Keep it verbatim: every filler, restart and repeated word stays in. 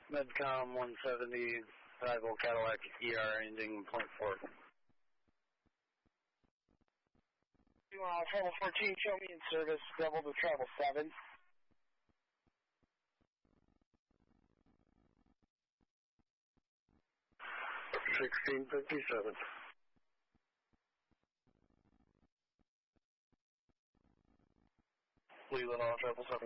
Medcom one seventy, Rival Cadillac E R ending point four. Uh, travel fourteen, show me in service, double to travel seven. sixteen fifty-seven. Leland on travel seven.